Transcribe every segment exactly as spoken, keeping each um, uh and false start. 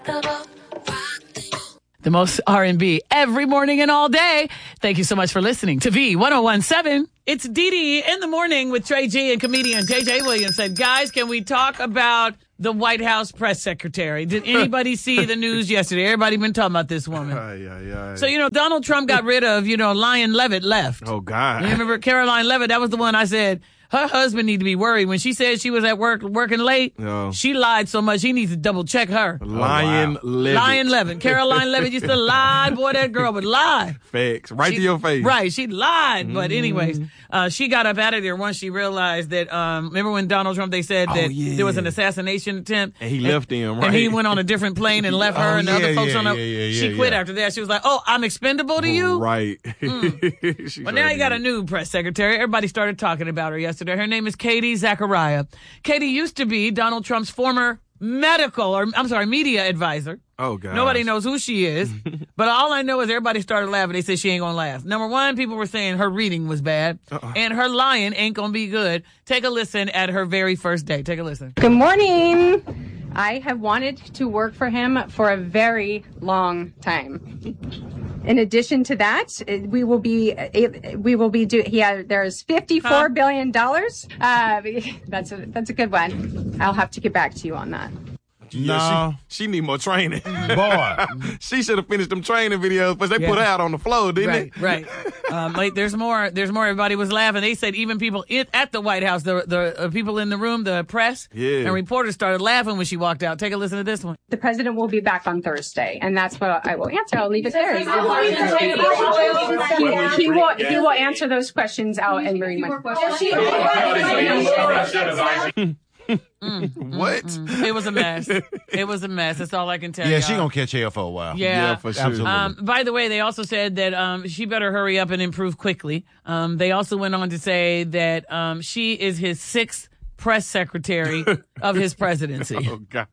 The most R and B every morning and all day. Thank you so much for listening to V ten seventeen. It's Dee Dee in the morning with Trey G and comedian J J Williams. Said, guys, can we talk about the White House press secretary? Did anybody see the news yesterday? Everybody been talking about this woman. Aye, aye, aye. So, you know, Donald Trump got rid of, you know, Lion Levitt left. Oh, God. You remember Caroline Levitt? That was the one I said, her husband need to be worried. When she said she was at work working late, No. she lied so much he needs to double check her. Lion wow. Levitt. Lion Levitt. Caroline Levitt used to lie. Boy, that girl would lie. Facts. Right She- to your face. Right, she lied. But anyways, uh, she got up out of there once she realized that, um, remember when Donald Trump, they said Oh, that yeah. there was an assassination attempt? And he left him, right? And he went on a different plane and left her Oh, and the yeah, other folks yeah, on the, yeah, yeah, she yeah, quit yeah. after that. She was like, oh, I'm expendable to you? Right. But now you got a new press secretary. Everybody started talking about her yesterday. Her name is Katie Zachariah. Katie used to be Donald Trump's former medical, or I'm sorry, media advisor. Oh, God. Nobody knows who she is. But all I know is everybody started laughing. They said she ain't going to last. Number one, people were saying her reading was bad. Uh-uh. And her lying ain't going to be good. Take a listen at her very first day. Take a listen. Good morning. I have wanted to work for him for a very long time. In addition to that, it- we will be it- we will be do. He has there's fifty-four Huh? billion dollars. Uh, that's a that's a good one. I'll have to get back to you on that. Yeah, No. she, she need more training. Boy. She should have finished them training videos, but they Yeah. put her out on the floor, didn't Right, they? right. Um, like, there's more. There's more. Everybody was laughing. They said even people in, at the White House, the the uh, people in the room, the press, Yeah. and reporters started laughing when she walked out. Take a listen to this one. The president will be back on Thursday, and that's what I will answer. I'll leave it there. He, he will he will answer those questions out and bring my. What? It was a mess. It was a mess. That's all I can tell you. Yeah, she gonna catch hell for a while. Yeah. Yeah, for sure. Absolutely. Um, by the way, they also said that um, she better hurry up and improve quickly. Um, they also went on to say that um, she is his sixth press secretary of his presidency. Oh, God.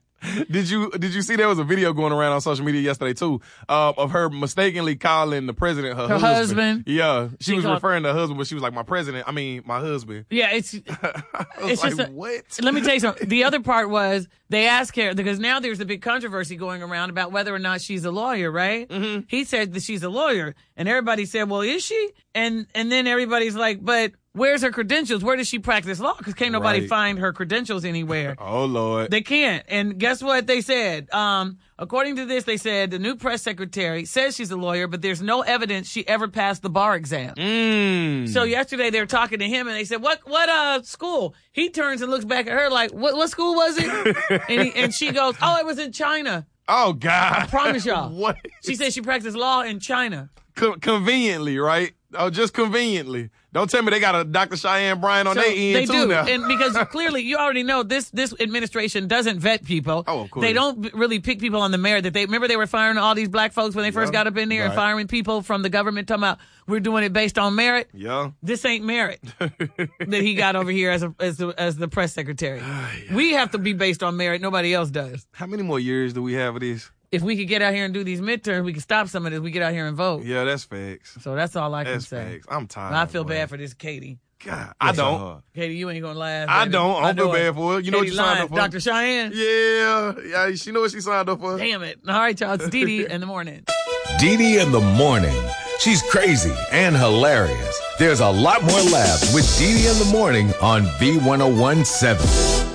Did you did you see there was a video going around on social media yesterday too uh, of her mistakenly calling the president her, Her husband. Yeah, she, She was called- referring to her husband, but she was like my president. I mean my husband. Yeah, it's I was It's like, just a- what? Let me tell you something. The other part was they asked her, because now there's a big controversy going around about whether or not she's a lawyer, right? Mm-hmm. He said that she's a lawyer, and everybody said, well, is she? And and then everybody's like, but where's her credentials? Where does she practice law? Because can't nobody Right. find her credentials anywhere. Oh Lord. They can't. And guess what they said? Um, according to this, they said the new press secretary says she's a lawyer, but there's no evidence she ever passed the bar exam. Mm. So yesterday they were talking to him and they said, what, what, uh, school? He turns and looks back at her like, what, what school was it? and, he, and she goes, oh, it was in China. Oh God. I promise y'all. What? She said she practiced law in China. Co- conveniently, right? Oh, just conveniently. Don't tell me they got a Doctor Cheyenne Bryan on So their end they too do, now. and because clearly you already know this this administration doesn't vet people. Oh, of course. They don't b- really pick people on the merit that they remember. They were firing all these black folks when they first Yeah, got up in there and right. firing people from the government, talking about we're doing it based on merit. yeah. This ain't merit that he got over here as a, as the, as the press secretary. We have to be based on merit. Nobody else does. How many more years do we have of this? If we could get out here and do these midterms, we could stop some of this. We get out here and vote. Yeah, that's facts. So that's all I can That's say. facts. I'm tired. And I feel boy. bad for this Katie. God, I don't. Katie, you ain't gonna laugh. I baby. don't. I don't know feel it. bad for her. You know what Katie you signed lying. up for? Doctor Cheyenne? Yeah, yeah. She know what she signed up for. Damn it. All right, y'all. It's Dee Dee in the morning. Dee Dee in the morning. She's crazy and hilarious. There's a lot more laughs with Dee Dee in the morning on V ten seventeen.